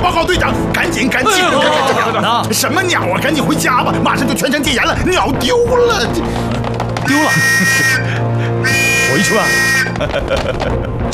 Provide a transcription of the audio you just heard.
报告队长，赶紧！ 鸟呢？ 什么鸟啊？赶紧回家吧，马上就全城戒严了，鸟丢了。 丢了，回去吧。